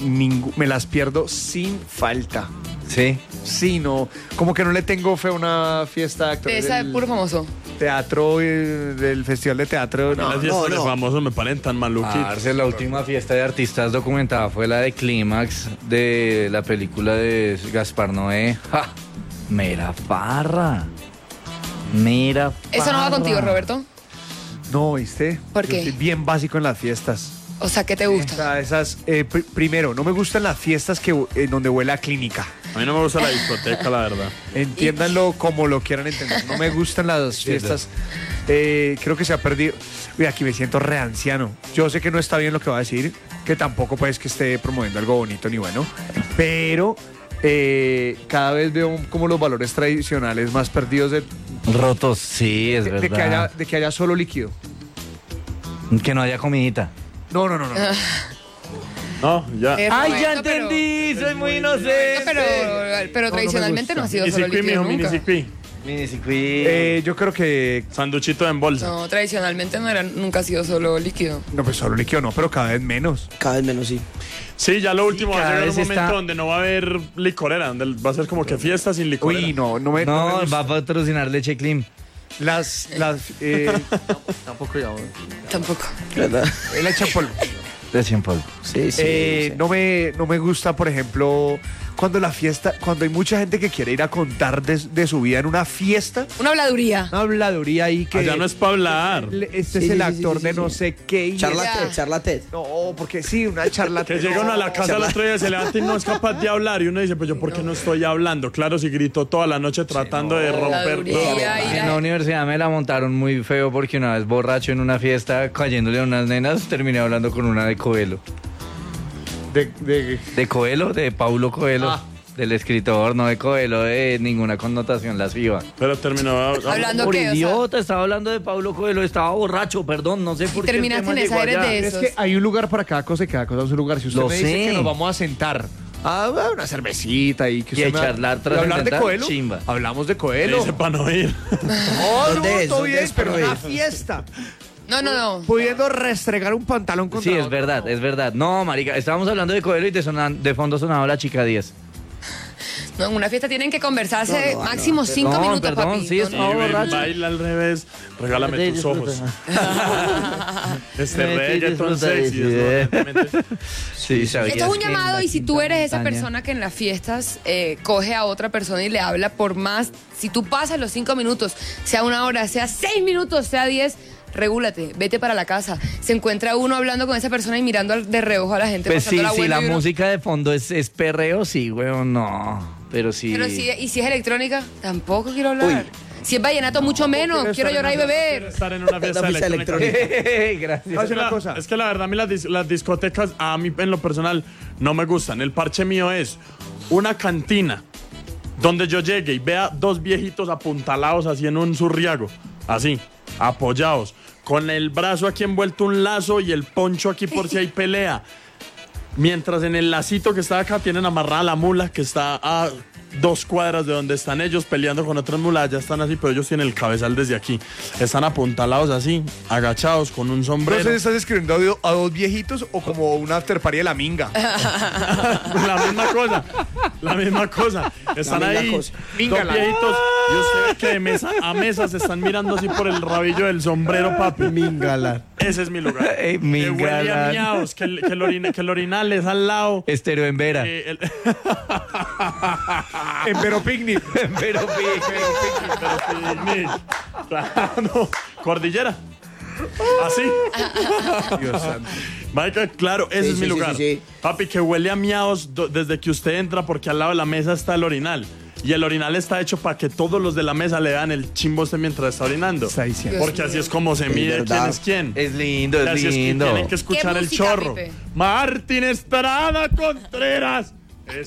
me las pierdo sin falta. Sí. Sí, no, como que no le tengo fe a una fiesta de actores. Esa es puro famoso. Teatro, del Festival de Teatro. Las fiestas de famosos me parecen tan maluquitos. Parce, la última fiesta de artistas documentada fue la de Clímax de la película de Gaspar Noé. ¡Ja! Mera farra. Mera farra. ¿Eso no va contigo, Roberto? No, ¿viste? ¿Por qué? Yo soy bien básico en las fiestas. O sea, ¿qué te O gusta? sea, esas, primero, no me gustan las fiestas donde huele a clínica. A mí no me gusta la discoteca, la verdad. Entiéndanlo como lo quieran entender. No me gustan las fiestas. Creo que se ha perdido. Uy, aquí me siento re anciano. Yo sé que no está bien lo que va a decir, que tampoco pues que esté promoviendo algo bonito ni bueno, pero cada vez veo como los valores tradicionales más perdidos Rotos, sí, es verdad. de que haya solo líquido. Que no haya comidita. No. No, ya. ¡Ay, ya Roberto, pero- entendí! Soy muy inocente. Pero tradicionalmente no ha sido solo Mini líquido mijo, mini nunca. siqui. Mini circuit. Yo creo que Sanduchito en bolsa. No, tradicionalmente nunca ha sido solo líquido. no, pues solo líquido no, pero cada vez menos. Cada vez menos, sí. Sí, ya lo último va a cada llegar un vez momento está- donde no va a haber licorera, donde va a ser como que fiesta sin licorera. Uy, no me No, gusta. va a patrocinar Leche Clean. Tampoco ya. Tampoco. ¿Verdad? Le echan polvo. Leche en polvo. Sí, sí. sí. No me gusta, por ejemplo, cuando hay mucha gente que quiere ir a contar de su vida en una fiesta, Una habladuría. una habladuría ahí que Allá no es para hablar. este Sí, es el sí, actor sí, de sí, no sí. sé qué y Charlatet. no, porque sí, una charla Que llega uno a la casa el otro día, se levanta y no es capaz de hablar. Y uno dice, pues yo, ¿por qué no estoy hablando? Claro, si grito toda la noche tratando de romper. Habladuría, y En la universidad me la montaron muy feo porque una vez borracho en una fiesta, cayéndole a unas nenas, terminé hablando con una de Coelho. ¿De Coelho? De Paulo Coelho. Ah. Del escritor, no de Coelho, de ninguna connotación lasciva. Pero terminó. Hablando Por que, o sea, idiota, estaba hablando de Paulo Coelho, estaba borracho, perdón, no sé por qué. el terminaste tema en esa, llegó eres allá. de Es esos. que hay un lugar para cada cosa y cada cosa es un lugar. Si usted Lo me dice sé. que nos vamos a sentar a una cervecita y que Y a usted me- charlar tras y hablar de sentar, Coelho, chimba. hablamos de Le Coelho. dice para no ir. No, ¿Dónde es? todo ¿Dónde bien, es pero para una ir? fiesta. No. Pudiendo restregar un pantalón contra Sí, es otro. verdad, es verdad. No, marica, estábamos hablando de Coelho y de fondo sonaba la chica 10. No, en una fiesta tienen que conversarse máximo 5 Perdón, minutos, perdón, papi. sí, No, es- Y no. borracho. baila al revés. Regálame tus ojos. Este Me reggaeton disfruta, sexy. sí. Sí, sabías Esto es un que llamado en y si la tú quinta eres esa montaña- persona que en las fiestas coge a otra persona y le habla por más, si tú pasas los 5 minutos, sea 1 hora, sea 6 minutos, sea 10, regúlate, vete para la casa. Se encuentra uno hablando con esa persona y mirando de reojo a la gente. Pues sí, pasándola si bueno la y uno- música de fondo es perreo, sí, weón, no. Pero sí. Pero si, y si es electrónica, tampoco quiero hablar. Si es vallenato, mucho menos. Quiero llorar y beber. Estar en una fiesta Una fiesta electrónica. Gracias. Hace una cosa. Es que la verdad, a mí las discotecas, a mí en lo personal, no me gustan. El parche mío es una cantina donde yo llegue y vea 2 viejitos apuntalados así en un zurriago, así, apoyados, con el brazo aquí envuelto un lazo y el poncho aquí por si hay pelea. Mientras en el lacito que está acá tienen amarrada la mula que está a 2 cuadras de donde están ellos peleando con otras mulas, ya están así, pero ellos tienen el cabezal desde aquí. Están apuntalados así, agachados, con un sombrero. Entonces estás escribiendo a 2 viejitos o como una after party de la minga. La misma cosa. Están La misma ahí, cosa. 2 Míngala. viejitos, y usted ve que de mesa a mesa se están mirando así por el rabillo del sombrero, papi. Mingala. Ese es mi lugar. Ey, Que huele a mingala. miaos, que el orinal es al lado. Estéreo en Vera. En Vero Picnic. Pero Picnic. Claro. Cordillera. Así. Dios santo. Marica, claro, ese Sí, es mi sí, lugar. sí, sí. Papi, que huele a miaos desde que usted entra porque al lado de la mesa está el orinal. Y el orinal está hecho para que todos los de la mesa le dan el chimbo a usted mientras está orinando. Está diciendo. Porque así es como se mide verdad. quién es quién. es lindo, Y es así es que lindo. tienen que escuchar ¿Qué el música, chorro. Pipe? Martín Estrada Contreras. Eso.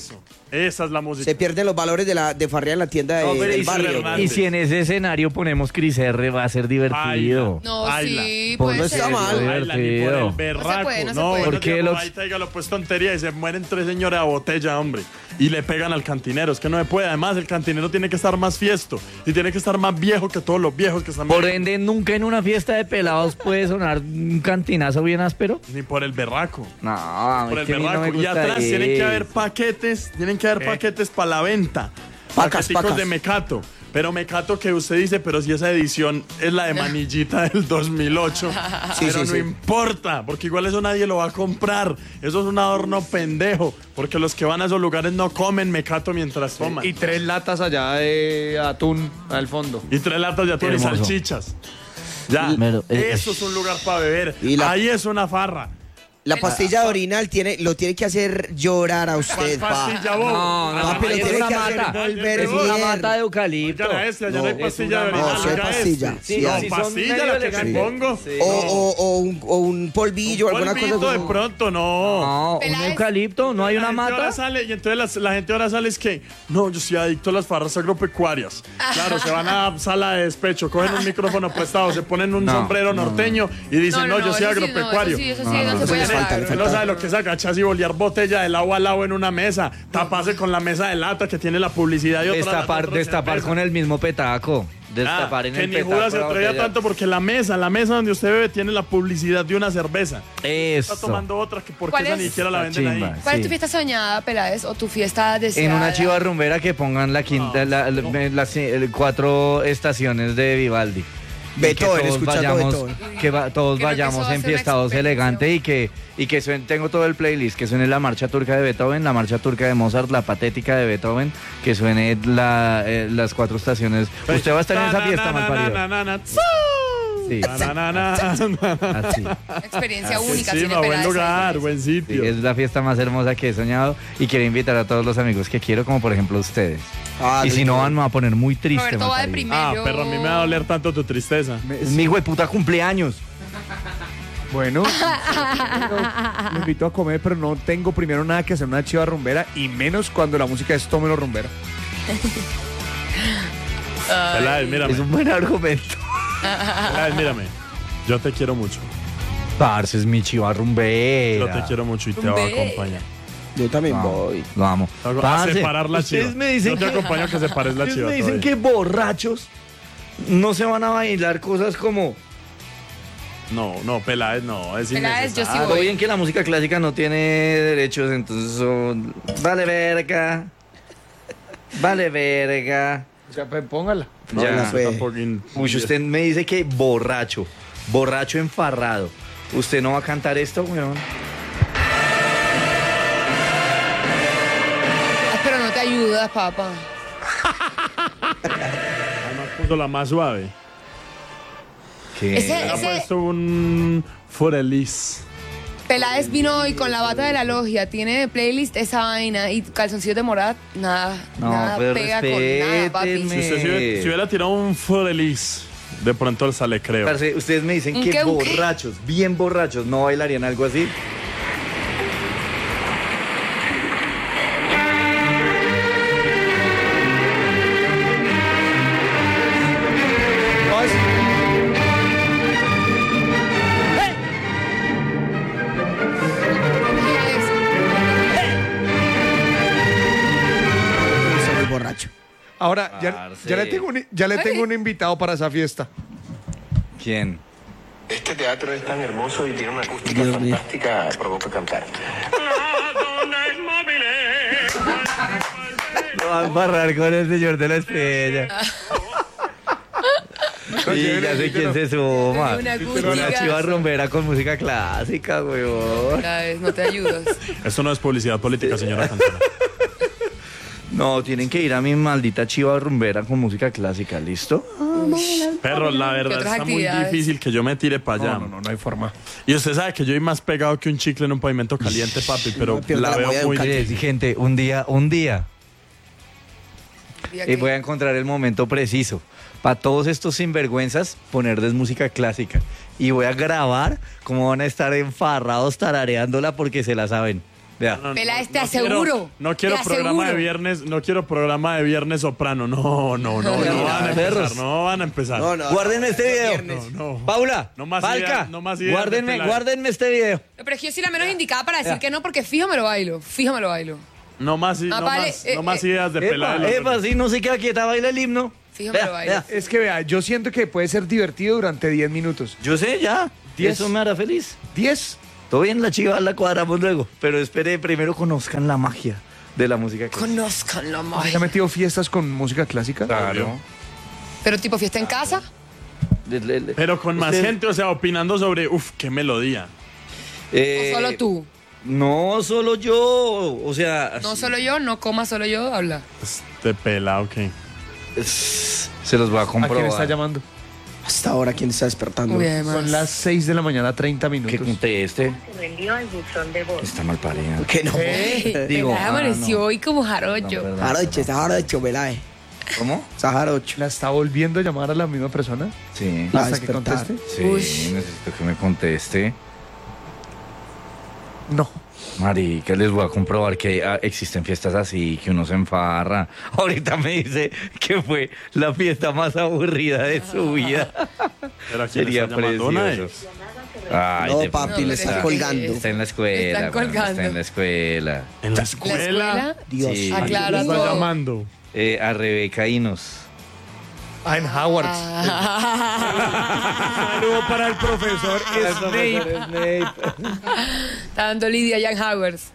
Esa es la música. Se pierden los valores de farrear en la tienda del barrio. Y si en ese escenario ponemos Cris R, va a ser divertido. No, Baila. sí, Pues puede no está ser. mal. Bailan y por el berraco. No se puede, no se No, puede. ¿Por qué los- ahí dígalo, pues tontería y se mueren 3 señores a botella, hombre. Y le pegan al cantinero. Es que no se puede. Además, el cantinero tiene que estar más fiesto. Y tiene que estar más viejo que todos los viejos que están. Por ende, nunca en una fiesta de pelados puede sonar un cantinazo bien áspero. Ni por el berraco. No, Por es el que a mí no me berraco. Y gusta atrás tienen que eso. haber paquetes. Tienen que haber paquetes para la venta. Pacas, Paqueticos pacas. de Mecato. Pero Mecato que usted dice, pero si esa edición es la de Manillita del 2008. Sí, pero sí, no sí. importa, porque igual eso nadie lo va a comprar. Eso es un adorno pendejo, porque los que van a esos lugares no comen Mecato mientras toman. Y 3 latas allá de atún al fondo. Y 3 latas de atún y Hermoso. salchichas. Ya, Pero, eso es un lugar para beber. Y la- Ahí es una farra. La pastilla de orinal lo tiene que hacer llorar a usted, ¿Cuál pa. pastilla, bobo? No, no, Papi, lo es tiene una que hacer mata. volver Es una bien. mata de eucalipto. Oigan, este, allá no hay No, pastilla de es una orinal. mata. No, sí hay oiga pastilla. este. Sí, No, hay. pastilla medio la que te elegantes. pongo. Sí. O un polvillo, alguna cosa. Polvito de como- pronto, no. No, un Peláez. eucalipto, no hay La una gente ahora mata. sale, y entonces la gente ahora sale es que, no, yo soy adicto a las farras agropecuarias. Claro, se van a sala de despecho, cogen un micrófono prestado, se ponen un No, sombrero norteño y dicen, no, yo soy eso sí, agropecuario. eso sí, no se puede les falta, hablar. les Usted no sabe lo que es agacharse y bolear botella de agua al lado en una mesa, taparse con la mesa de lata que tiene la publicidad y otra Destapar con el mismo petaco. Destapar en que el ni petaco. Judas se la atrevía botella. tanto porque la mesa donde usted bebe tiene la publicidad de una cerveza. Está Eso. tomando otra que porque ¿Cuál esa es? ni siquiera la Está venden chimba. ahí. ¿Cuál es tu Sí. fiesta soñada, Peláez? ¿O tu fiesta deseada? En una chiva rumbera que pongan la quinta, las 4 estaciones de Vivaldi. Beethoven, Que todos escuchando vayamos, Beethoven. Creo todos que vayamos eso va a ser una enfiestados elegante y que suene, tengo todo el playlist, que suene la marcha turca de Beethoven, la marcha turca de Mozart, la patética de Beethoven, que suene las 4 estaciones. Usted va a estar en esa fiesta, malparido. Sí, así. Experiencia única, Sí, tiene buen Peláez. lugar, buen Sí, sitio. es la fiesta más hermosa que he soñado y quiero invitar a todos los amigos que quiero, como por ejemplo ustedes. Ah, Y si no van, me va a poner muy triste. Roberto va de malparido. primero. Pero a mí me va a doler tanto tu tristeza. Es mi hijo de puta cumpleaños. Bueno, lo invito a comer, pero no tengo primero nada que hacer una chiva rumbera y menos cuando la música es tómelo rumbera. Peláez, mírame. Es un buen argumento. Peláez, mírame. Yo te quiero mucho. Parce, es mi chiva rumbera. Yo te quiero mucho y te voy a acompañar. Yo también Lo voy. Lo amo. A Parce, separar la ustedes chiva. me dicen Yo te que, acompaño a que separes la ustedes chiva. me dicen todavía. que borrachos no se van a bailar cosas como... No, Peláez, no. Es Peláez, yo sí innecesario. Todo bien que la música clásica no tiene derechos, entonces son... Vale verga. Vale verga. O sea, pues póngala. No, Ya. no fue. Tampoco- Uy, usted me dice que borracho enfarrado. ¿Usted no va a cantar esto, weón? Ah, pero no te ayudas, papá. Además puso la más suave. ¿Qué? Ese- Ha puesto un Forelis. Peláez vino hoy con la bata de la logia, tiene de playlist esa vaina y calzoncillos de morada, nada, No, nada pero pega con nada, papi. respétenme. Si usted si hubiera tirado un Forelis, de pronto sale, creo. Parce, ustedes me dicen ¿Un que qué, un qué? borrachos, bien borrachos, ¿no bailarían algo así? No, es- Soy muy borracho. Ahora, Parce. ya le tengo un invitado para esa fiesta. ¿Quién? Este teatro es tan hermoso y tiene una acústica Dios mío. fantástica, provoca cantar. Lo va a embarrar con el señor de la estrella. Sí, ya sé quién se suma. Una Pero una acústica. chiva rumbera con música clásica, weón. Peláez, no te ayudas. Esto no es publicidad política, señora Cantona. No, tienen que ir a mi maldita chiva rumbera con música clásica, ¿listo? Perro, la verdad otras está muy actividades? difícil que yo me tire para allá. No hay forma. Y usted sabe que yo soy más pegado que un chicle en un pavimento caliente, papi, pero No pierda la la veo moda muy educativa. difícil. Gente, un día Diga que- voy a encontrar el momento preciso. Para todos estos sinvergüenzas, ponerles música clásica. Y voy a grabar cómo van a estar enfarrados tarareándola porque se la saben. Vea. Peláez, te aseguro. No quiero te programa aseguro. de viernes, no quiero programa de viernes soprano. No van a empezar. No. Guárdenme este video. Viernes. No. Paula, No más Falca, ideas, no más ideas de guárdenme, Peláez. guárdenme este video. No, pero es que yo soy la menos indicada para decir que no, porque fijo me lo bailo. No más ideas de pelada. Epa, sí, no se queda quieta, baila el himno. Fijo me lo bailo. Es que vea, yo siento que puede ser divertido durante 10 minutos. Yo sé, ya. 10. Eso me hará feliz. 10. Todo bien, la chiva la cuadramos luego. Pero espere, primero conozcan la magia de la música clásica. Conozcan la ¿Se ha magia. metido fiestas con música clásica? Claro. Pero tipo fiesta en casa. Pero con más gente, o sea, opinando sobre, qué melodía. O solo tú. No, solo yo. O sea. No solo yo, no coma solo yo, habla. Este pelado, ok. Se los voy a ¿A comprobar. quién está llamando? Hasta ahora, ¿quién está despertando? Muy bien, Son las 6 de la mañana, 30 Que minutos. conteste. Se rendió al buzón de voz. Está mal parido. ¿Qué no? Digo, Peláez amaneció hoy como jarocho. perdón. Jarocho, está jarocho, Peláez. ¿Cómo? Está jarocho. ¿La está volviendo a llamar a la misma persona? Sí. Va a ¿Hasta que despertar. conteste? Sí, Ush. necesito que me conteste. No. Marica, les voy a comprobar que existen fiestas así, que uno se enfarra. Ahorita me dice que fue la fiesta más aburrida de su vida. Pero ¿a quién Sería está llamando? Una precioso. Ay, No, de- papi, No, le pero está es que- colgando. Está en la escuela. Están weón, colgando. Está en la escuela. ¿En la ¿La escuela? escuela? Dios. Sí. Aclara ¿Quién está todo. llamando? A Rebeca Inos. Ah, en Howard. Saludo para el profesor Snape. Está dando Lidia Jan Howers.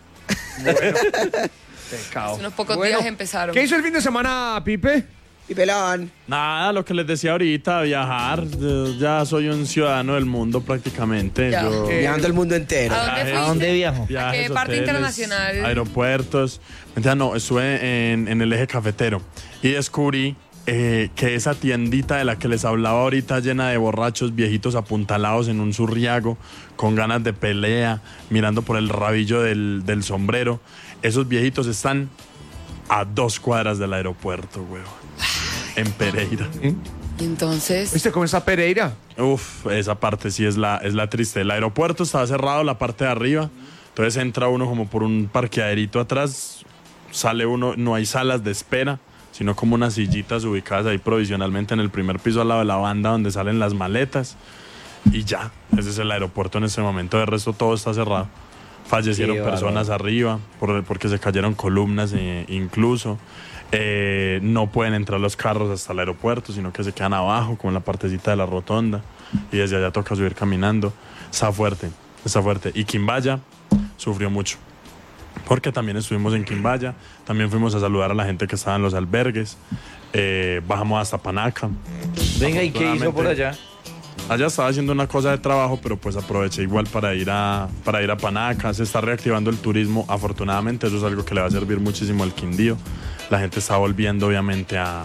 Pecado. Hace unos pocos Bueno, días empezaron. ¿Qué hizo el fin de semana, Pipe? Y pelón. Nada, lo que les decía ahorita, viajar. Yo ya soy un ciudadano del mundo prácticamente. Ya. Yo, Viajando el mundo entero. ¿A dónde Viaje. fuiste? ¿A dónde viajo? viajes, ¿A qué parte hoteles, internacional? Aeropuertos. Mentira, no, estuve en el eje cafetero y descubrí que esa tiendita de la que les hablaba ahorita, llena de borrachos viejitos apuntalados en un surriago, con ganas de pelea, mirando por el rabillo del sombrero, esos viejitos están a 2 cuadras del aeropuerto, weón. En Pereira. Y entonces, ¿Viste cómo está Pereira? Uf, esa parte sí es la triste. El aeropuerto estaba cerrado, la parte de arriba. Entonces entra uno como por un parqueaderito atrás, sale uno, no hay salas de espera, sino como unas sillitas ubicadas ahí provisionalmente en el primer piso al lado de la banda donde salen las maletas. Y ya, ese es el aeropuerto en este momento. De resto todo está cerrado. Fallecieron Qué personas arriba porque se cayeron columnas incluso. No pueden entrar los carros hasta el aeropuerto, sino que se quedan abajo, como en la partecita de la rotonda. Y desde allá toca subir caminando. Está fuerte. Y Quimbaya sufrió mucho. Porque también estuvimos en Quimbaya. También fuimos a saludar a la gente que estaba en los albergues. Bajamos hasta Panaca. Venga, ¿y qué hizo por allá? Allá estaba haciendo una cosa de trabajo, pero pues aproveché igual para ir a Panaca. Se está reactivando el turismo, afortunadamente. Eso es algo que le va a servir muchísimo al Quindío. La gente está volviendo obviamente a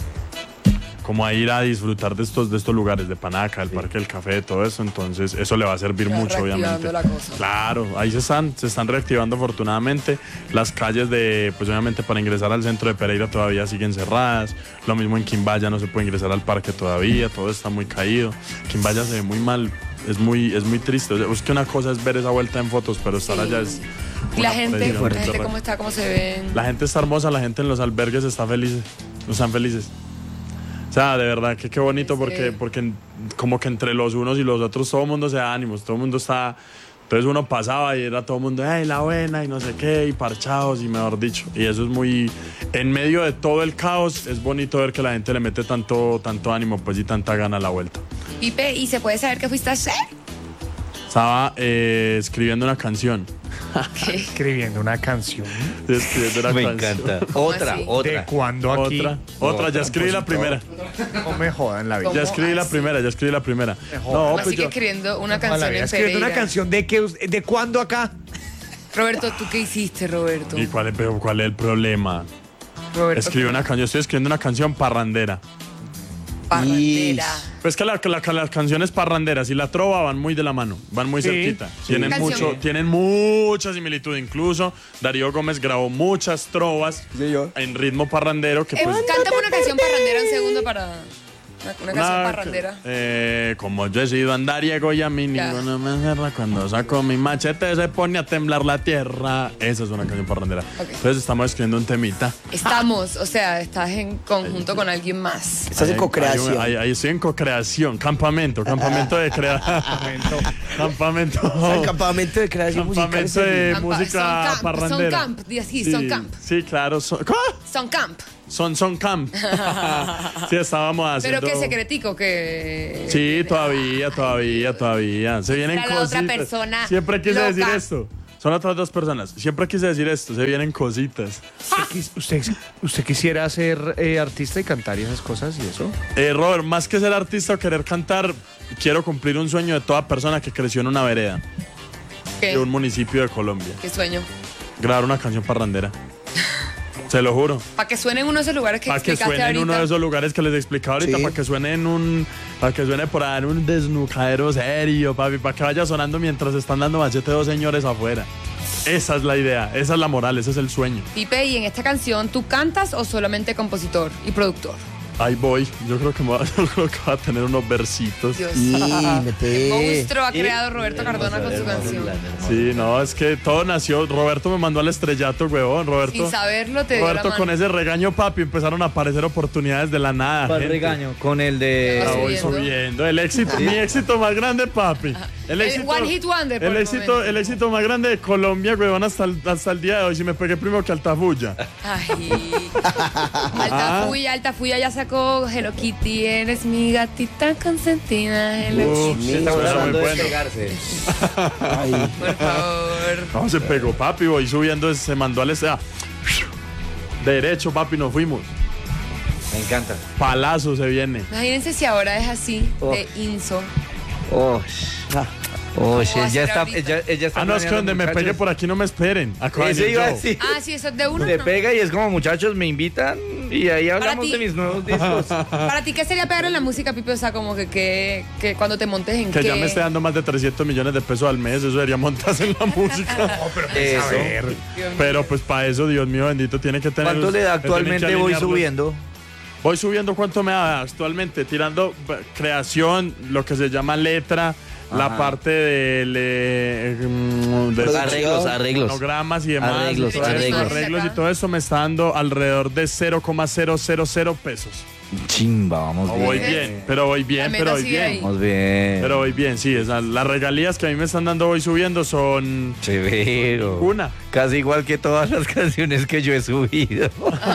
ir a disfrutar de estos lugares de Panaca, el Parque del Café, todo eso. Entonces eso le va a servir está mucho, obviamente. reactivando la cosa. Claro, ahí se están reactivando afortunadamente. Las calles pues obviamente para ingresar al centro de Pereira todavía siguen cerradas. Lo mismo en Quimbaya, no se puede ingresar al parque todavía, todo está muy caído. Quimbaya se ve muy mal, es muy triste. O sea, es que una cosa es ver esa vuelta en fotos, pero estar allá es... ¿y la una gente presión. cómo está? ¿Cómo se ven? La gente está hermosa, la gente en los albergues están felices. O sea, de verdad que qué bonito porque como que entre los unos y los otros todo el mundo se da ánimos, todo el mundo está... Entonces uno pasaba y era todo el mundo, ¡ay, la buena! Y no sé qué, y parchados, y mejor dicho. Y eso es muy... En medio de todo el caos, es bonito ver que la gente le mete tanto ánimo, pues, y tanta gana a la vuelta. Pipe, ¿y se puede saber qué fuiste a hacer? Estaba escribiendo una canción. Escribiendo una canción. Escribiendo una Me canción. encanta. Otra. ¿De cuándo aquí? Otra, ya escribí la primera. No me jodan la vida. Ya escribí la primera. No, Así pues que yo... escribiendo una Ojalá, canción en escribiendo Pereira. una canción ¿de cuándo acá? Roberto, ¿tú qué hiciste, Roberto? ¿Y cuál es el problema? Roberto, Yo estoy escribiendo una canción parrandera. parrandera. Pues que las canciones parranderas y la trova van muy de la mano, van muy cerquita. Tienen Canción. tienen mucha similitud. Incluso Darío Gómez grabó muchas trovas en ritmo parrandero que pues... Cántame una canción parrandera un segundo para... Una canción parrandera. Como yo he sido andariego y a mí Ya. ninguno me agarra. Cuando saco mi machete se pone a temblar la tierra. Esa es una canción parrandera. Ok. Entonces estamos escribiendo un temita. Estamos, o sea, estás en conjunto con alguien más. Estás en co-creación. Ahí estoy en co-creación. Campamento de creación. Campamento. El campamento de creación musical. Campamento de Campa- música son parrandera. Son camp, di así, son camp. Sí, claro. Son camp. Son camp. Sí, estábamos haciendo. Pero qué secretico que... Sí, todavía. Se vienen Era la cositas. otra persona Siempre quise loca. decir esto. Son otras dos personas. Siempre quise decir esto. Se vienen cositas. ¿Usted quisiera ser artista y cantar y esas cosas y eso? Robert, más que ser artista o querer cantar, quiero cumplir un sueño de toda persona que creció en una vereda ¿Qué? de un municipio de Colombia. ¿Qué sueño? Grabar una canción parrandera. Se lo juro. Para que suene en uno de esos lugares que Para que explicaste suene en uno de ahorita. esos lugares que les explicaba ahorita, Sí. para que suene por ahí en un desnucadero serio, papi, para que vaya sonando mientras están dando machete dos señores afuera. Esa es la idea, esa es la moral, ese es el sueño. Pipe, ¿y en esta canción tú cantas o solamente compositor y productor? Ahí voy, yo creo que voy a tener unos versitos. Dios. Y El mete. monstruo ha creado Roberto Cardona con su canción. Sí, no, es que todo nació, Roberto me mandó al estrellato, huevón, Roberto. Sin saberlo te dio la Roberto mano. con ese regaño, papi, empezaron a aparecer oportunidades de la nada. ¿Cuál gente. regaño? Con el de... Ah, La voy subiendo. subiendo. El éxito, mi éxito más grande, papi. El One Hit Wonder, por El el éxito, momento. el éxito más grande de Colombia, huevón, hasta el día de hoy. Si me pegué primero que Altafulla. Ay. Altafulla ya sacó Hello Kitty, eres mi gatita consentida. Hello Uf, Kitty. sí, Estamos eso es hablando muy de bueno. pegarse. Ay, Por favor. No, se pegó, papi. Voy subiendo, se mandó al derecho, papi, nos fuimos. Me encanta. Palazo se viene. Imagínense si ahora es así, Oh. de Inso. Oh, va a ella ser está, ahorita? ella está Ah, no, es que planeando, donde me muchachos. pegue por aquí no me esperen. Acá va a Ese venir iba a yo. decir. Ah, sí, eso es de uno. Se ¿no? pega y es como, muchachos, me invitan y ahí hablamos ti. de mis nuevos discos. Para ti, ¿qué sería pegar en la música, Pipe? O sea, como que cuando te montes en Que qué... ya me esté dando más de 300 millones de pesos al mes, eso debería montarse en la música. Eso. Pero pues para eso, Dios mío bendito, tiene que tener... ¿Cuánto le da me tienen que actualmente? Voy alinearlos. subiendo. Voy subiendo cuánto me da actualmente, tirando creación, lo que se llama letra, la parte de Arreglos. fonogramas y demás. Arreglos. Y todo eso me está dando alrededor de 0,000 pesos. Chimba, vamos bien. Voy bien, pero voy bien, La meta pero voy sigue bien. ahí. Vamos bien. Pero voy bien, sí, las regalías que a mí me están dando voy subiendo son Severo. una. Casi igual que todas las canciones que yo he subido.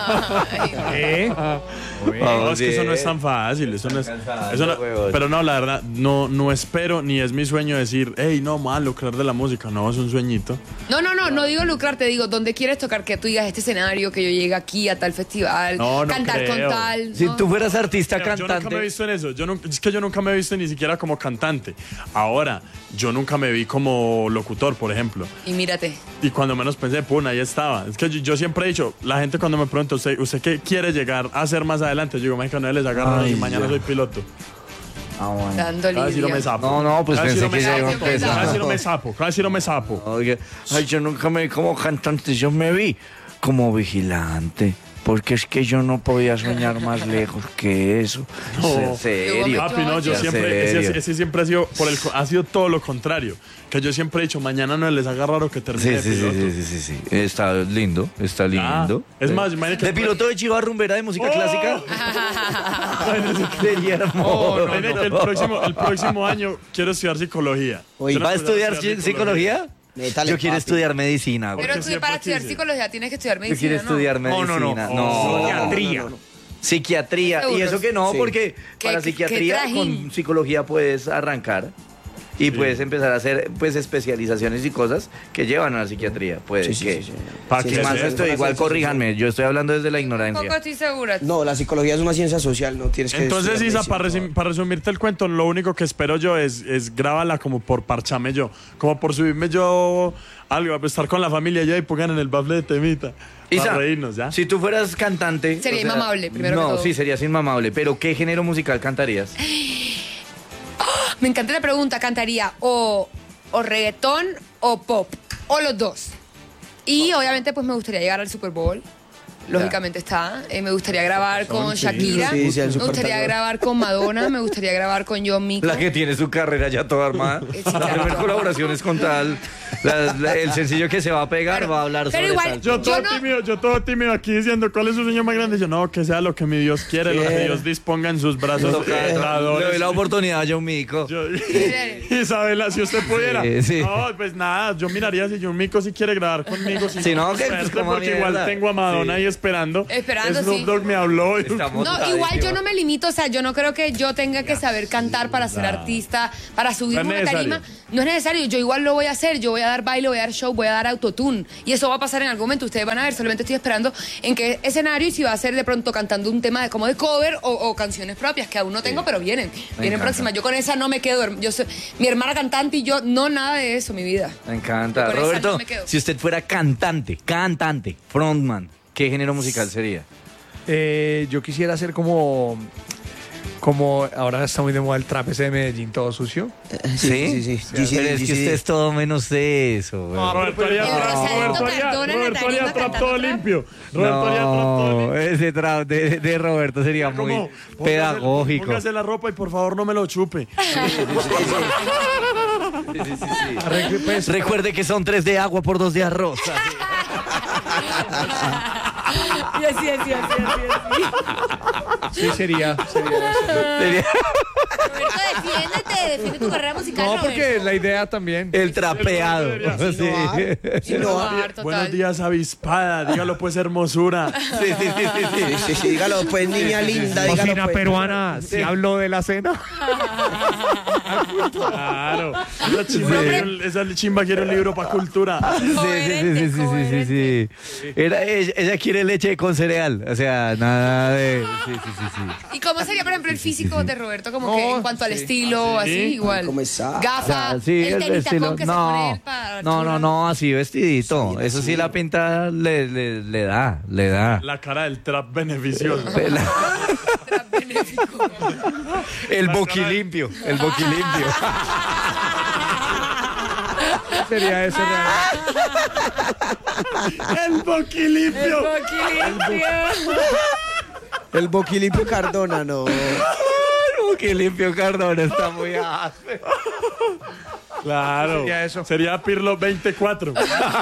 Ay, No, es que eso no es tan fácil, eso no es, pero no, la verdad, no espero ni es mi sueño decir, hey, no, mal lucrar de la música, no, es un sueñito. No digo lucrar, te digo, ¿dónde quieres tocar? Que tú digas este escenario, que yo llegue aquí a tal festival, No cantar creo. con tal. Si ¿no? tú fueras artista Mira, yo nunca me he cantante. visto en eso, es que yo nunca me he visto ni siquiera como cantante. Ahora, yo nunca me vi como locutor, por ejemplo. Y mírate. Y cuando menos pensé, pum, ahí estaba. Es que yo siempre he dicho, la gente cuando me pregunta, ¿usted qué quiere llegar a hacer más adelante? Yo digo, mexicano, les agarro y mañana soy piloto. Dándole. Casi no me sapo. No, pues Casi pensé no me que ya iba a sapo. empezar. Casi no me sapo. Oye, ay, yo nunca me vi como cantante, yo me vi como vigilante. Porque es que yo no podía soñar más lejos que eso. No. En serio. Papi, no, yo Ya siempre, serio. ese siempre ha sido, ha sido todo lo contrario. Que yo siempre he dicho, mañana no les haga raro que termine de piloto. Sí. Está lindo, está lindo. Es más, imagínate ¿De que- piloto de Chiva Rumbera de música ¡Oh! clásica? Sería hermoso. Imagínate que el próximo año quiero estudiar psicología. Oye, ¿Va a estudiar psicología? Métale, Yo quiero papi. estudiar medicina, güey. Pero Porque tú siempre para estudiar quise. psicología tienes que estudiar Yo medicina, quiero estudiar ¿no? medicina. Psiquiatría. Psiquiatría. Y ¿Seguros? eso que no, Sí. porque ¿Qué- para qué psiquiatría trajín? con psicología puedes arrancar y puedes empezar a hacer pues especializaciones y cosas que llevan a la psiquiatría. Puede que. Pa' Si que más sea. esto, igual corríjanme, yo estoy hablando desde la Poco ignorancia. estoy segura. No, la psicología es una ciencia social, no tienes que Entonces, estudiar Isa, medicina. para resumirte el cuento, lo único que espero yo es grábala como por parcharme yo, como por subirme yo algo, a estar con la familia ya y pongan en el bafle de temita. Isa, Para reírnos, ¿ya? si tú fueras cantante... Sería inmamable, primero que No, todo. sí, serías inmamable, pero ¿qué género musical cantarías? Me encanta la pregunta, cantaría o reggaetón o pop, o los dos. Y obviamente pues me gustaría llegar al Super Bowl. lógicamente está. Me gustaría grabar con Shakira, Sí, sí, el me gustaría supertalón. grabar con Madonna, me gustaría grabar con John Mico. La que tiene su carrera ya toda armada. Sí, Las claro. primeras colaboraciones con tal. El sencillo que se va a pegar Pero- va a hablar pero sobre igual, tal. Yo todo tímido aquí diciendo cuál es su sueño más grande. Yo no, que sea lo que mi Dios quiere, lo que Dios disponga en sus brazos Le creadores. doy la oportunidad a John Mico. Isabela, si usted pudiera. Sí, sí. No, pues nada, yo miraría si John Mico si quiere grabar conmigo. Si no, que, pues, suerte, como porque mierda. igual tengo a Madonna Sí. ahí esperando. Esperando, Snoop sí. Dogg me habló. Estamos No, todavía. igual yo no me limito, o sea, yo no creo que yo tenga que saber cantar para ser artista, para subirme No a es una tarima. No es necesario, yo igual lo voy a hacer, yo voy a dar baile, voy a dar show, voy a dar autotune. Y eso va a pasar en algún momento, ustedes van a ver, solamente estoy esperando en qué escenario y si va a ser de pronto cantando un tema como de cover o canciones propias, que aún no tengo, pero vienen encanta. próximas. Yo con esa no me quedo, yo soy mi hermana cantante y yo, no, nada de eso, mi vida. Me encanta. Con esa Roberto, no me quedo. si usted fuera cantante, frontman, ¿qué género musical sería? Yo quisiera hacer como ahora está muy de moda el trap ese de Medellín todo sucio. Sí. Pero es que usted es todo menos eso, güey. Roberto haría El Rosadito Cardona en la Roberto haría tarima trap cantando todo trap. limpio. Roberto haría trap todo limpio. No, ese trap de Roberto sería muy Como, pedagógico. Póngase la ropa y por favor no me lo chupe. Recuerde que son 3 de agua por 2 de arroz. Y así. Sí, sería eso. Sería Roberto, defiende tu carrera musical. No, porque Roberto. la idea también. el trapeado. Sí. Innovar, total. Buenos días, avispada. Dígalo pues, hermosura. Sí, dígalo pues, niña linda, dígalo Cocina pues. peruana, si hablo de la cena. Claro. Esa chimba quiere un libro para cultura. Sí. Ella quiere leche con cereal. O sea, nada de. Sí. ¿Y cómo sería, por ejemplo, el físico de Roberto? Como que No, en cuanto al sí. estilo, así, igual. ¿Cómo está? Gafa, Sí, el tenis tacón que se pone No, él para no, así vestidito. Eso sí, la pinta le da. La cara del trap beneficioso. El boquilimpio. Sería eso. El boquilimpio. El boquilimpio Cardona, no. Boquilimpio Cardona está muy áspero. Claro. Sería eso. Sería Pirlo 24.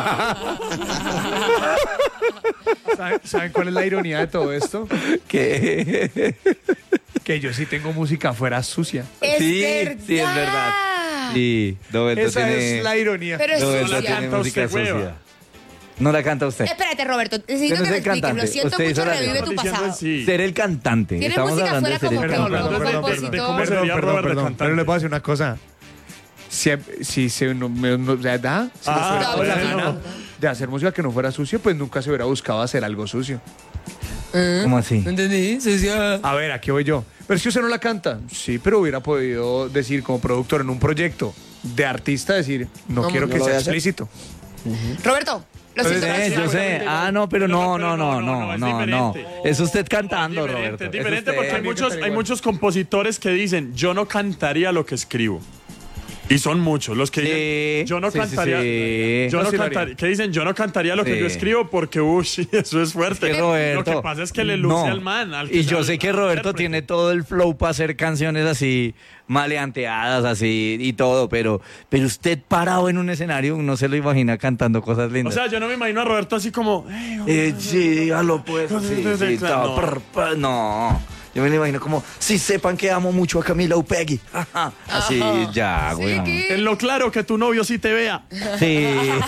¿Saben cuál es la ironía de todo esto? ¿Qué? Que yo sí tengo música fuera sucia. Sí, es verdad. Sí, Roberto Esa tiene. es la ironía. Pero es Roberto sucia. tiene canta música usted, hueva. sucia. No la canta usted. Espérate, Roberto, necesito Usted no que me es el expliques. Lo cantante. siento Usted hizo mucho, la revive letra. tu Diciendo pasado. sí. Ser el cantante. Tiene Estamos música hablando de fuera ser el como que cantante. como Perdón, compositor. de cómo sería Robert de cantante. Pero le puedo decir una cosa. Si se no da, si Ah, nos fuera la bueno. gana de hacer música que no fuera sucia, pues nunca se hubiera buscado hacer algo sucio. ¿Cómo así? ¿Entendí? Sucia. A ver, aquí voy yo. Pero si usted no la canta, sí, pero hubiera podido decir como productor en un proyecto de artista, decir, no quiero no que lo sea voy a hacer. explícito. Roberto, lo siento. Yo sé. Ah, no, pero es no. diferente. Es usted cantando, Diferente, Roberto. es diferente Es porque usted. hay muchos compositores que dicen, yo no cantaría lo que escribo. Y son muchos los que dicen, yo no Sí, cantaría, sí. yo no No, sí lo cantaría, haría. que dicen, yo no cantaría lo que Sí. yo escribo porque, eso es fuerte. Que Roberto, Lo que pasa es que le luce no. al man. al que Y sea yo el sé que Roberto intérprete. tiene todo el flow para hacer canciones así maleanteadas, así y todo, pero usted parado en un escenario no se lo imagina cantando cosas O lindas. sea, yo no me imagino a Roberto así como, Sí, dígalo pues. Sí, Claro, todo, no. Yo me lo imagino como, si sepan que amo mucho a Camila Upegui. Ajá. Así, ya, Sí, güey. ¿qué? en lo claro que tu novio sí te vea. Sí.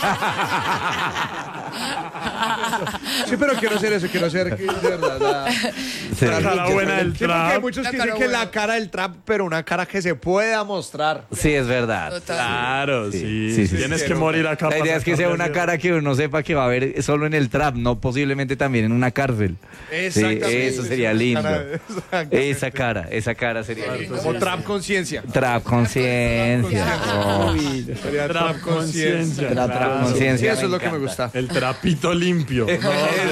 Sí, pero quiero hacer eso, quiero ser de verdad. Sí. La cara buena del Sí, porque hay trap. muchos La que dicen cara que buena. la cara del trap, pero una cara que se pueda mostrar. Sí, es verdad. Total. Claro, sí. Sí, sí, Tienes sí, que sí. morir acá. La para idea es que sea sacarle una el- cara que uno sepa que va a ver solo en el trap, no posiblemente también en una cárcel. Sí, Exactamente. eso sería lindo. Esa cara sería lindo. Como trap conciencia. Trap conciencia. Oh. Sería Trap conciencia. Trap Claro. conciencia. Sí, eso es lo que me encanta. gusta. El trapito limpio. limpio. No,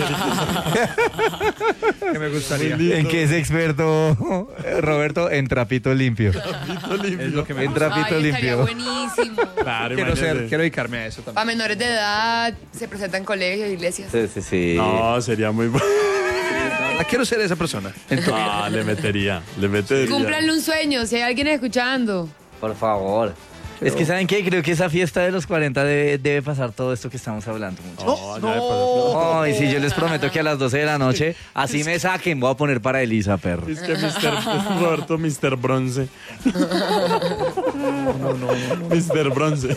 Que me gustaría. ¿En qué es experto Roberto? En trapito limpio. Es lo que me En gusta. trapito Ay, estaría limpio. buenísimo. claro, Quiero imagínate. dedicarme a eso también. Para menores de edad, se presenta en colegios, iglesias. Sí. No, sería muy bueno. Quiero ser esa persona. Ah, le metería. Cúmplanle un sueño, si hay alguien escuchando. Por favor. Es que, ¿saben qué? Creo que esa fiesta de los 40 debe pasar todo esto que estamos hablando. No, ya me pasó. Ay, sí, yo les prometo que a las 12 de la noche, así me saquen, voy a poner para Elisa, perro. Es que Roberto, Mr. Bronce. Mr. Bronce.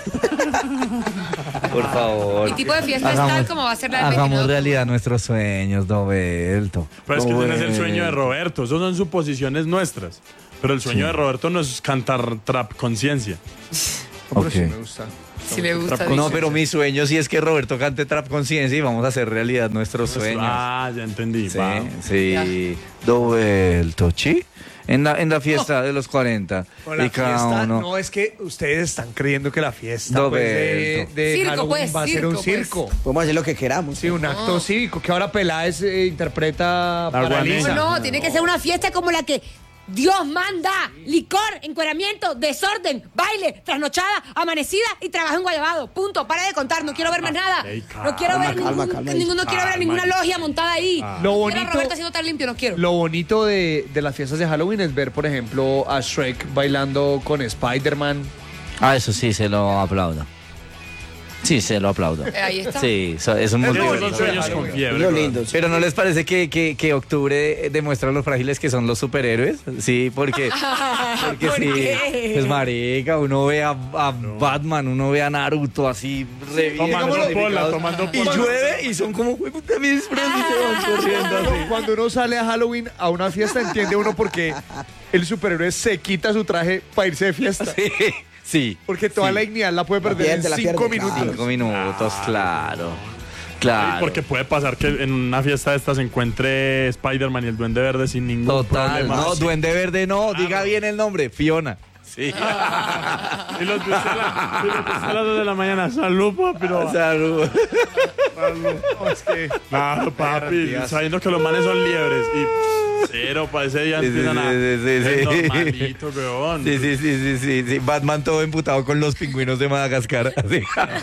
Por favor. Mi tipo de fiesta es tal como va a ser la del 29 Hagamos de octubre. realidad nuestros sueños, Roberto. Pero es que ese no es el sueño de Roberto, esos son suposiciones nuestras. Pero el sueño de Roberto no es cantar trap conciencia. Pero sí Ok. me gusta. Si le gusta. No, dice. pero mi sueño sí es que Roberto cante Trap Conciencia y vamos a hacer realidad nuestros sueños. Ah, ya entendí. Sí, va. sí. Roberto, ¿sí? En la fiesta de los 40. Con la y cada fiesta, uno. no, es que ustedes están creyendo que la fiesta pues, Roberto. de Circo, Halloween pues, va a ser un circo, pues. circo. Podemos hacer lo que queramos. Sí, un acto cívico que ahora Peláez interpreta para guanera. Lisa. No, tiene que ser una fiesta como la que Dios manda. Licor, encueramiento, desorden, baile, trasnochada, amanecida y trabajo en Guayabado. Punto. Para de contar. No quiero ver más nada. Ey, No quiero ver calma, no quiero ver ninguna logia montada ahí. Lo No quiero a bonito- Roberto haciendo tan limpio. No quiero. Lo bonito de las fiestas de Halloween es ver, por ejemplo, a Shrek bailando con Spider-Man. Ah, eso sí, se lo aplaudo. Sí, se lo aplaudo. Ahí está. Sí, es un muy Esos son divertido. sueños con fiebre. Lo bro. lindo. sí. Pero ¿no les parece que octubre demuestra lo frágiles que son los superhéroes? Sí, porque ¿Por sí, qué? pues marica, uno ve a Batman, uno ve a Naruto así, re bien Tomando cosificados, pola, tomando y pola. llueve y son como, "Jue puta, mis friends", y se van corriendo así. Cuando uno sale a Halloween a una fiesta, entiende uno por qué el superhéroe se quita su traje para irse de fiesta. Sí, Porque toda la dignidad la puede perder pierde, la en 5 pierde, minutos. 5 minutos, claro. Sí, Claro. porque puede pasar que en una fiesta de estas se encuentre Spider-Man y el Duende Verde sin ningún Total, problema. no, Sí. Duende Verde no, diga bien el nombre, Fiona. Sí. Y los que a las 2 de la mañana, salud, papi. No, Salud. No, es que claro, papi, Garantías. sabiendo que los manes son liebres. Y cero, para ese día Sí, empiezan a... sí, Es sí. normalito, weón. Sí. Batman todo emputado con los pingüinos de Madagascar. Así.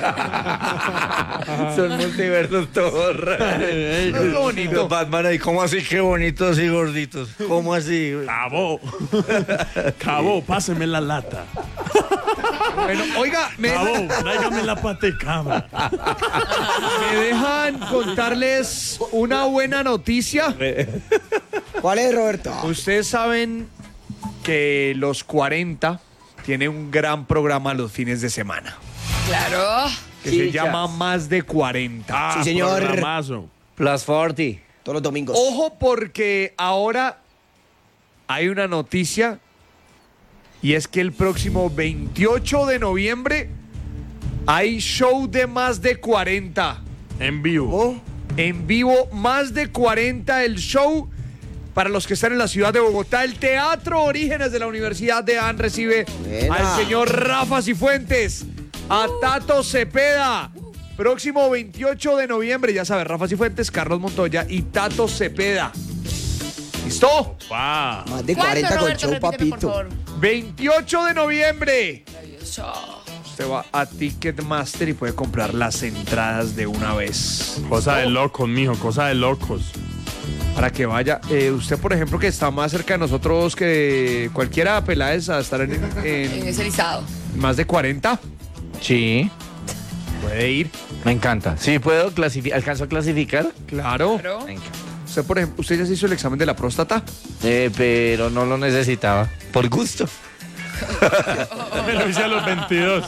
Son multiversos todos raros. es lo bonito. Batman ahí, ¿cómo así? Qué bonitos y gorditos. ¿Cómo así? Cabo. Cabo, páseme la lata. Bueno, oiga, Cabo, tráigame la patecama. me dejan contarles una buena noticia. ¿Cuál es, Roberto? Ustedes saben que los 40 tiene un gran programa los fines de semana Claro. que se llama Más de 40. Sí, señor. Programazo. Plus 40. Todos los domingos. Ojo porque ahora hay una noticia y es que el próximo 28 de noviembre hay show de Más de 40. En vivo. En vivo, Más de 40 el show. Para los que están en la ciudad de Bogotá, el Teatro Orígenes de la Universidad de AN recibe Buena. al señor Rafa Cifuentes, a Tato Cepeda. Próximo 28 de noviembre, ya sabes, Rafa Cifuentes, Carlos Montoya y Tato Cepeda. ¿Listo? Va. Más de ¿Cuándo, 40 con Roberto? show, Repíteme, por papito. favor. 28 de noviembre. Maravilloso. Usted va a Ticketmaster y puede comprar las entradas de una vez. Cosa de locos, mijo, cosa de locos. Para que vaya. Usted, por ejemplo, que está más cerca de nosotros que cualquiera, Peláez, a estar En ese listado. más de 40, Sí, puede ir. me encanta. Sí, ¿puedo clasificar? ¿Alcanzo a clasificar? Claro. Pero Me encanta. Usted, por ejemplo, ¿usted ya se hizo el examen de la próstata? Pero no lo necesitaba. Por gusto. Me lo hice a los 22.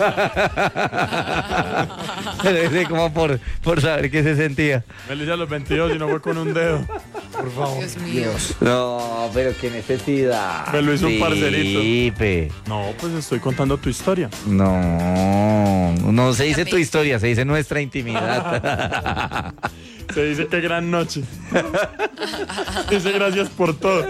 Sí, como por saber qué se sentía. Me lo hice a los 22 y no fue con un dedo. Dios mío. No, pero qué necesidad. Me lo hizo un parcerito. Felipe. No, pues estoy contando tu historia. No se dice tu historia, se dice nuestra intimidad. Se dice qué gran noche. Dice gracias por todo.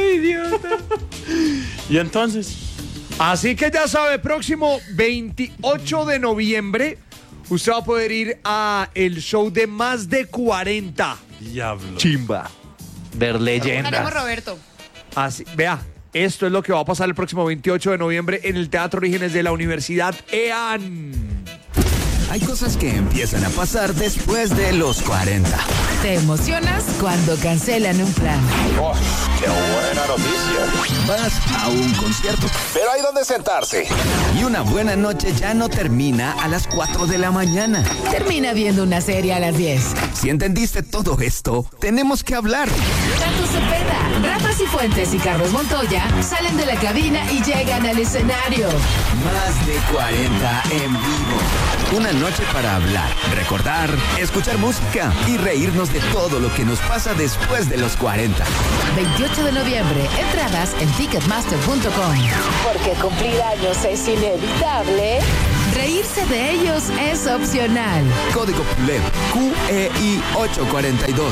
Y entonces, Así que ya sabe, próximo 28 de noviembre, usted va a poder ir a el show de Más de 40. Diablo. Chimba. Ver leyendas. Estaremos Roberto. Así, vea, esto es lo que va a pasar el próximo 28 de noviembre en el Teatro Orígenes de la Universidad EAN. Hay cosas que empiezan a pasar después de los 40. Te emocionas cuando cancelan un plan. ¡Qué buena noticia! Vas a un concierto Pero hay donde sentarse. y una buena noche ya no termina a las 4 de la mañana. Termina viendo una serie a las 10. Si entendiste todo esto, tenemos que hablar. Tato Cepeda, Rafa Cifuentes y Carlos Montoya salen de la cabina y llegan al escenario. Más de 40 en vivo. Una noche para hablar, recordar, escuchar música y reírnos de todo lo que nos pasa después de los 40. 28 de noviembre, entradas en ticketmaster.com. Porque cumplir años es inevitable. Reírse de ellos es opcional. Código PULEP QEI 842.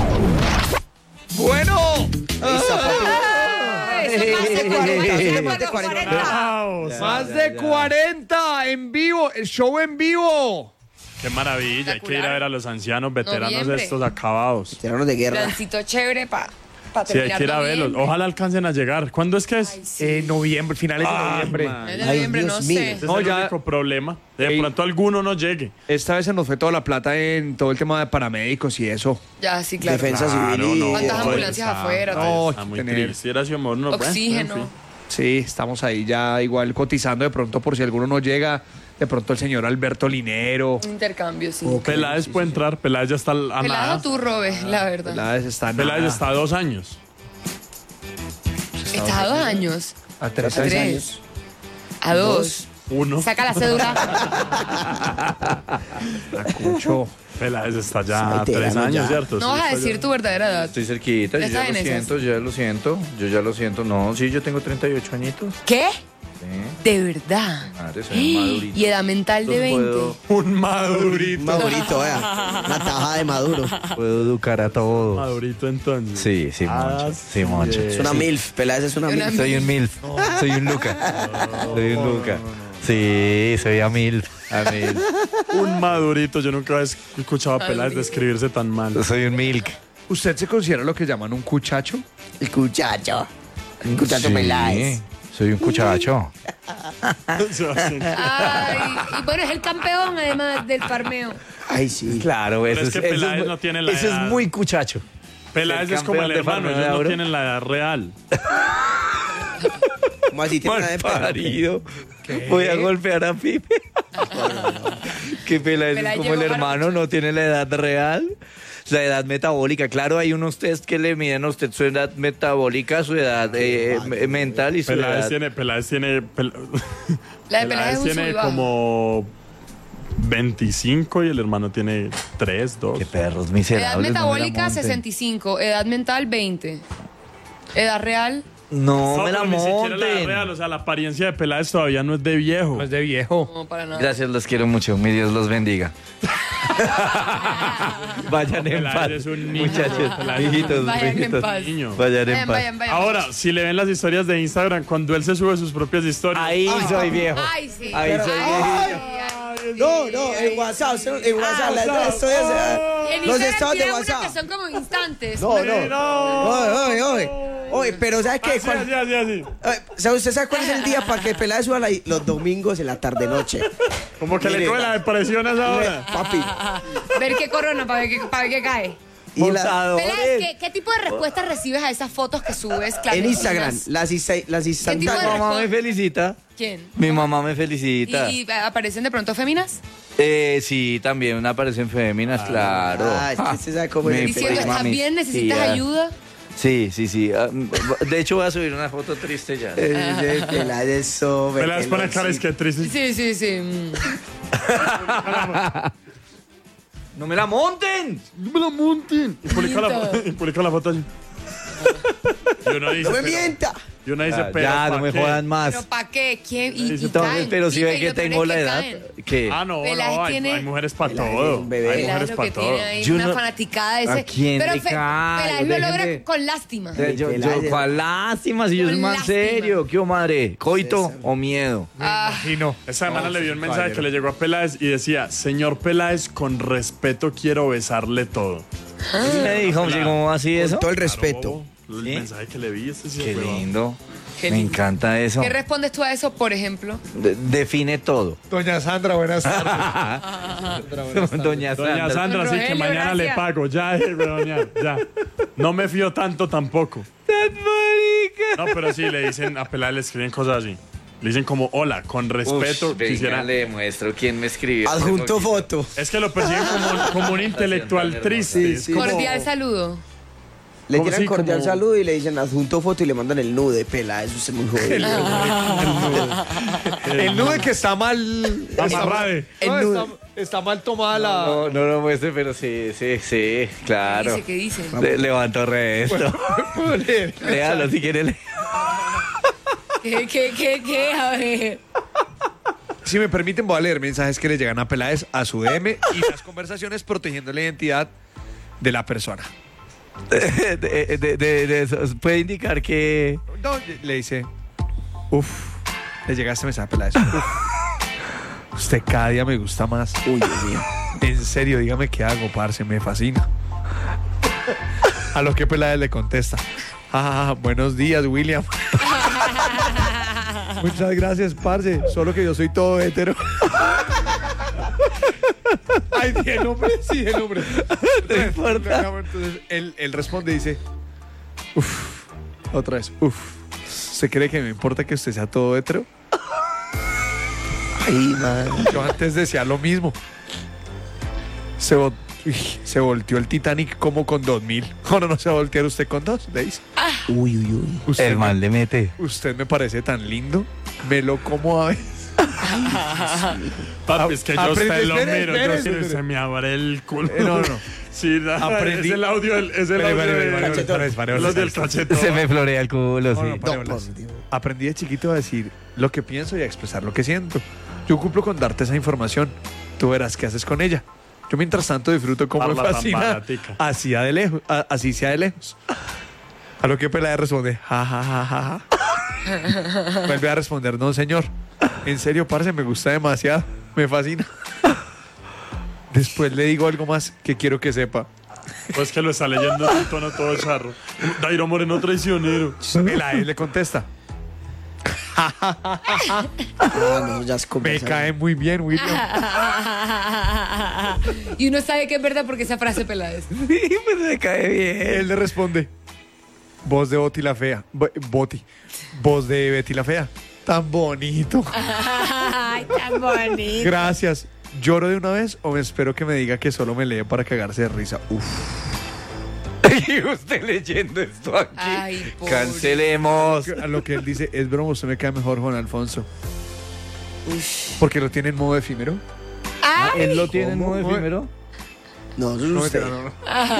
Bueno, más de 40 en vivo, el show en vivo. Qué maravilla. Hay que ir a ver a los ancianos veteranos Noviembre. estos acabados. Tiranos de guerra. Plancito chévere para Sí, terminar hay que ir a verlos. noviembre. Ojalá alcancen a llegar. ¿Cuándo es que es? Ay, sí. Noviembre, finales de noviembre. man. Es de noviembre, Dios no mío. sé. Ese No, es el ya- único problema. De Ey. pronto alguno no llegue. Esta vez se nos fue toda la plata en todo el tema de paramédicos y eso. Ya, sí, claro. Defensa civil y... ¿Cuántas pues, ambulancias afuera? No, Está muy tener- triste. Era así, amor, no, bueno, Oxígeno. en fin. Sí, estamos ahí ya igual cotizando de pronto por si alguno no llega. De pronto el señor Alberto Linero. Un intercambio, sí. Peláez puede entrar. Peláez ya está a Pelado nada. tú, Robe, la verdad. Peláez está Peláez nada. está a 2 años. Está a 2 años. A 3 A años. 3. A 2. 1. Saca la cédula. Cucho. Peláez está ya a Veterano 3 años, ya. ¿cierto? No Sí, vas a está decir ya. tu verdadera edad. Estoy cerquita, yo Está ya en lo esas. siento, yo ya lo siento. No, sí, yo tengo 38 añitos. ¿Qué? Sí, De verdad. madre, soy un madurito. Y edad mental de 20. Puedo, Un madurito. Madurito, vea. Una tajada de maduro. puedo educar a todos. Madurito entonces. Sí, sí, moncho. Sí, moncho. Es una MILF. Peláez es una Una MILF. Soy un MILF. Soy un Luca. Soy un Luca. Sí, soy a MILF. A MILF. Un madurito. Yo nunca he escuchado a Peláez describirse tan mal. Soy un milk. ¿Usted se considera lo que llaman un cuchacho? El cuchacho. El cuchacho Sí, Peláez. soy un cuchacho. Ay, y bueno, es el campeón además del farmeo. Ay, sí. Claro, Pero es que Peláez no tiene la eso es edad. muy cuchacho. Peláez Ser es como el campeón de hermano. Farmeo de Ellos no Oro. tienen la edad real. ¿Cómo así? ¿Tiene una de perro? Malparido. Voy a golpear a Pipe. Que Peláez es Peláez como el llegó hermano, jarocho. no tiene la edad real. La edad metabólica, claro, hay unos test que le miden a usted su edad metabólica, su edad mental y su Peláez edad. tiene. La de Peláez es un tiene sub y bajo. como 25 y el hermano tiene 3, 2. Qué perros Edad miserables. no me la metabólica monten. 65, edad mental 20. Edad real, No me la pero ni siquiera la edad monten. real, o sea, la apariencia de Peláez todavía no es de viejo. No es de viejo. no para nada. Gracias, los quiero mucho. Mi Dios los bendiga. Vayan en Peláez paz, es un niño. muchachos, Peláez es un hijitos, Vayan en hijitos. paz. niño. Vayan en Vayan, paz. vayan. Ahora, si le ven las historias de Instagram, cuando él se sube sus propias historias. Ahí soy viejo. Ay, sí. Ahí soy viejito. No, no, en WhatsApp. En WhatsApp. Las historias. En Los Instagram estados de tiene unos WhatsApp. que son como instantes. No, no. Oye, oye. Oye, pero ¿sabes qué? Así, así, así, así. ¿Usted sabe cuál es el día para que Peláez suba los domingos en la tarde-noche? Como que Mire, le coge la depresión a esa hora. Papi. Ver qué corona para ver qué cae. Y la, Montadores. Peláez, ¿qué tipo de respuestas recibes a esas fotos que subes? en Instagram, las tipo de Mi instantáneas. mamá me felicita. ¿Quién? Mi mamá me felicita. ¿Y aparecen de pronto féminas? Sí, también aparecen féminas, claro. Ah, es que usted sabe cómo es Mi el Diciendo, prima, ¿estás mi bien? ¿Necesitas tía. ayuda? Sí, sí, sí. De hecho, voy a subir una foto triste ya. Peláez es sobre. Peláez pone cara, es que triste. Sí, sí, sí. ¡No me la monten! No me la monten. Y publica la foto así. Y uno dice, ¡No me pero- mienta! Y Y una dice, Ya, pero ya, ¿pa' no me qué? jodan más. ¿Pero para qué? ¿Quién? Y Entonces, caen. pero si Y ven que lo peor tengo es la que edad, caen. ¿qué? Ah, no, Peláez no, tiene- hay mujeres para Peláez es todo. un bebé. Hay Peláez mujeres lo para que todo. tiene ahí Yo una no- fanaticada de ese. ¿A quién pero le cae? Peláez lo logra Déjenme- con lástima. ¿Cuál lástima? Si yo soy Con más lástima. serio. ¿Qué madre? ¿Coito o miedo? Imagino. Esa semana le dio un mensaje que le llegó a Peláez y decía, señor Peláez, con respeto quiero besarle todo. Me dijo, llegó así Con eso. todo el respeto. El ¿Sí? mensaje que le vi, este sí Qué fue, ¿no? lindo. Qué Me lindo. encanta eso. ¿Qué respondes tú a eso, por ejemplo? Define todo. Doña Sandra, buenas tardes. Doña Doña Sandra. Sandra, sí que Rogelio, mañana le gracias. pago. Ya, doña, ya. No me fío tanto tampoco. No, pero sí, le dicen a Peláez, le escriben cosas así. Le dicen como, hola, con respeto, quisiera... le muestro quién me escribió. Adjunto foto. Es que lo persiguen como un intelectual triste. Sí, es sí. como- Cordial saludo. Le ¿Cómo tiran así? cordial Como- saludo y le dicen adjunto foto y le mandan el nude. Peláez, usted es muy jodido. El nude que está mal. Amarrade. No, está mal tomada la. No lo muestre, pero sí, claro. ¿Qué dice? Levanto resto. ¿Puedo leer? Léalo si quiere. ¿Qué? A ver. Si me permiten, voy a leer mensajes que le llegan a Peláez a su DM y las conversaciones protegiendo la identidad de la persona. De eso. Puede indicar que. No, le dice, le llega este mensaje a Peláez. Uf, usted cada día me gusta más. Uy, Dios mío. En serio, dígame qué hago, parce, me fascina. A lo que Peláez le contesta, buenos días, William. Muchas gracias, parce, solo que yo soy todo hetero. Ay, dije el nombre, sí, el nombre. No importa. Entonces él responde y dice, otra vez, ¿usted cree que me importa que usted sea todo hetero? Ay, man. Yo antes decía lo mismo. Se volteó el Titanic como con 2000. Ahora no se va a voltear usted con 2, le dice. Uy. Usted El mal le mete. Usted me parece tan lindo. Me lo como a veces. Papi, es que yo Aprende- usted lo espere, miro, espere, yo sí espere. se me abre el culo. No. Sí, Aprendí. es el audio, es el audio de los del cachetón. Se me florea el culo, No, sí. pare bolas. Aprendí de chiquito a decir lo que pienso y a expresar lo que siento. Yo cumplo con darte esa información. Tú verás qué haces con ella. Yo mientras tanto disfruto como me Parla tan fascina. baratica. Así sea de lejos. A lo que Peláez responde, ja. Vuelve a responder, no señor. En serio, parce, me gusta demasiado. Me fascina. Después le digo algo más que quiero que sepa. Pues que lo está leyendo en un tono todo charro. Dairo Moreno traicionero. Peláez le contesta, Ah, no, ya es me conversación. cae muy bien, William. Y uno sabe que es verdad porque esa frase Peláez. Sí, pues me cae bien. Él le responde, voz de Boti la fea. Voz de Betty la fea. Tan bonito. Ay, tan bonito. Gracias. ¿Lloro de una vez o me espero que me diga que solo me lee para cagarse de risa? Y usted leyendo esto aquí. Ay, pobre. Cancelemos. A lo que él dice, es broma, usted me cae mejor, Juan Alfonso. Porque lo tiene en modo efímero. ¿Él lo tiene en ¿Cómo? modo efímero? No, eso es No, usted. mentira, no.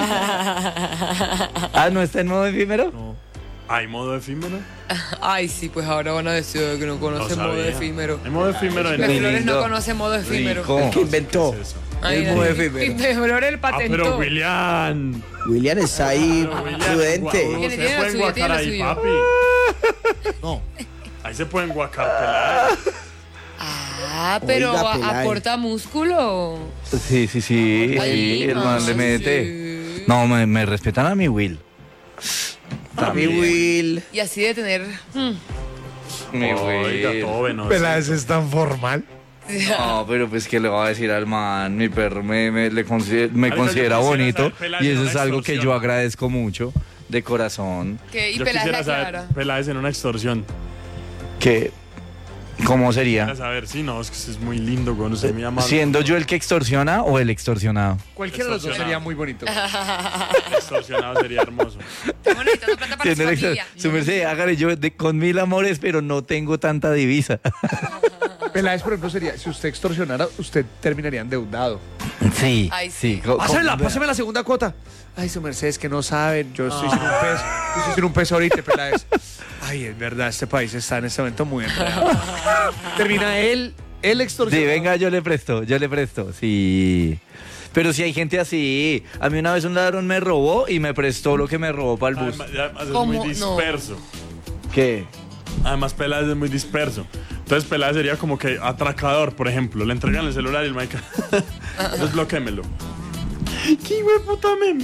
Ah, ¿no está en modo efímero? ¿Hay modo efímero? Ay, sí, pues ahora van a decir que no conoce No modo sabía. efímero. Hay modo efímero en Las Muy Flores lindo. no conoce modo efímero. Rico. El que inventó. ¿Qué es eso? Ay, El modo ay, efímero. y Flores el Ah, patentó. pero William. William está ahí prudente. No Tiene se la pueden suya, guacar tiene la ahí, suya. papi. No. Ahí se pueden guacar Peláez. Ah, pero Oiga, Peláez. aporta músculo. Sí. Ay, El man le sí. mete. No, me respetan a mi Will. A mi Will. Y así de tener. Mi Oiga, Will. todo venoso. Peláez es tan formal. No, pero pues que le va a decir al man, mi perro me considera yo quisiera bonito saber, Peláez, y eso una es algo que yo extorsión. agradezco mucho de corazón. Que, y Yo Peláez la quisiera saber, aclara. Peláez en una extorsión. Que, ¿cómo sería? Quisiera saber, sí, no, es que es muy lindo cuando se me llama. ¿Siendo yo el que extorsiona o el extorsionado? Cualquiera de los dos sería muy bonito. Extorsionado sería hermoso. Estamos necesitando plata para Siendo su el familia. Su merced, hágale yo con 1000 amores, pero no tengo tanta divisa. Peláez, por ejemplo, sería, si usted extorsionara, usted terminaría endeudado. Sí, Ay, sí. Pásame la segunda cuota. Ay, su merced, es que no saben. Yo estoy sin un peso. Yo estoy sin un peso ahorita, Peláez. Ay, es verdad, este país está en este momento muy enredado. Termina él extorsionado. Sí, venga, yo le presto, sí. Pero si hay gente así. A mí una vez un ladrón me robó y me prestó lo que me robó para el bus. Además es ¿Cómo? muy disperso. ¿Qué? Además, Peláez es muy disperso. Entonces, Peláez sería como que atracador, por ejemplo. Le entregan el celular y el Mike. Desbloquémelo. ¡Qué hijo de puta meme!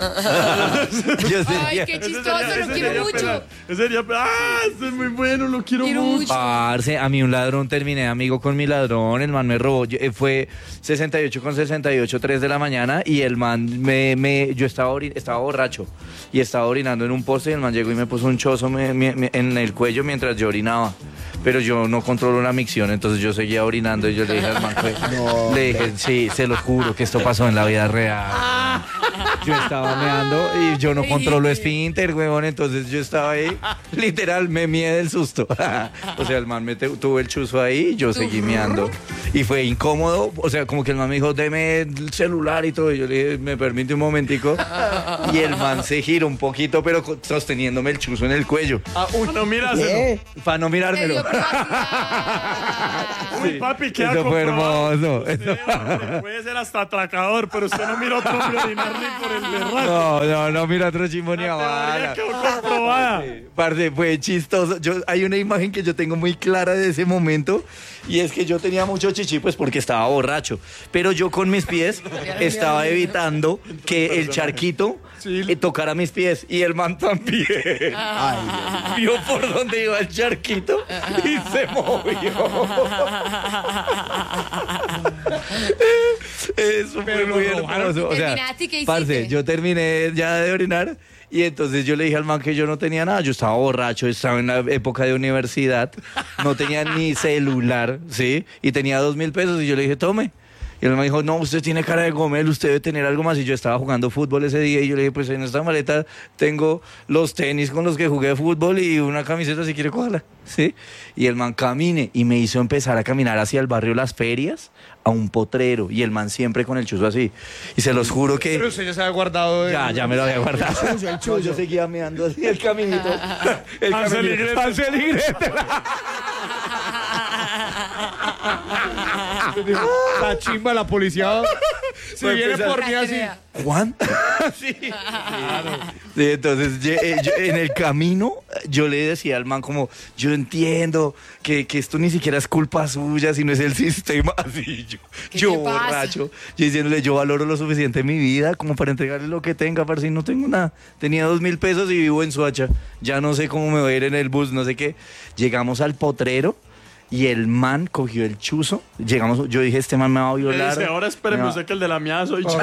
Ay, qué chistoso, lo quiero mucho. Ese sería, este es muy bueno, lo quiero Quiero mucho. mucho. Parce, a mí un ladrón, terminé amigo con mi ladrón, el man me robó, fue 68 3 de la mañana y el man yo estaba borracho y estaba orinando en un poste y el man llegó y me puso un chozo en el cuello mientras yo orinaba. Pero yo no controlo la micción, entonces yo seguía orinando y yo le dije al man, le dije, sí, se lo juro que esto pasó en la vida real. Yo estaba meando y yo no controlo esfínter, huevón, entonces yo estaba ahí, literal, me mié del susto. O sea, el man tuvo el chuzo ahí y yo seguí meando. Y fue incómodo, o sea, como que el man me dijo, deme el celular y todo. Y yo le dije, ¿me permite un momentico? Y el man se giró un poquito, pero sosteniéndome el chuzo en el cuello. No míraselo. Para no mirármelo. Uy, papi, queda Eso fue comprobado. hermoso. Usted puede ser hasta atracador, pero usted no mira a otro hombre orinar ni por el berraco. No, mira otro chimbo ni a bala. Quedó comprobada. Parce, fue chistoso. Hay una imagen que yo tengo muy clara de ese momento y es que yo tenía mucho chichi pues porque estaba borracho, pero yo con mis pies estaba evitando que el charquito tocara mis pies y el man también vio por dónde iba el charquito y se movió. Eso fue muy hermoso. O sea, ¿Terminaste y qué hiciste? parce, yo terminé ya de orinar y entonces yo le dije al man que yo no tenía nada, yo estaba borracho, estaba en la época de universidad, no tenía ni celular, ¿sí? Y tenía 2.000 pesos y yo le dije, tome. Y él me dijo, no, usted tiene cara de gomel, usted debe tener algo más. Y yo estaba jugando fútbol ese día y yo le dije, pues en esta maleta tengo los tenis con los que jugué fútbol y una camiseta si quiere cogerla, ¿sí? Y el man camine y me hizo empezar a caminar hacia el barrio Las Ferias a un potrero y el man siempre con el chuzo así. Y se los juro que... Pero usted ya se había guardado. Ya me lo había guardado. No, yo seguía meando así el caminito. Hansel y Gretel. La chimba, la policía. Si viene por mí así. ¿Juan? Sí. Claro. Sí, entonces yo, en el camino yo le decía al man como, yo entiendo que esto ni siquiera es culpa suya, sino es el sistema. Así yo borracho, yo diciéndole, yo valoro lo suficiente mi vida como para entregarle lo que tenga, para si no tengo nada. Tenía 2.000 pesos y vivo en Soacha. Ya no sé cómo me voy a ir en el bus, no sé qué. Llegamos al potrero. Y el man cogió el chuzo. Llegamos, yo dije, este man me va a violar. Dice, ahora espéreme, usted que el de la mía soy yo. Son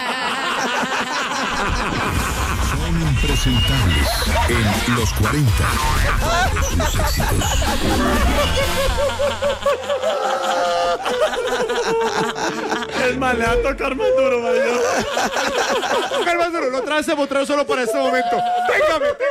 impresentables en los 40. Todos sus éxitos. Es más, le va a tocar más duro, Mario. Tocar más duro, lo trae ese potrero solo para este momento. Téngame.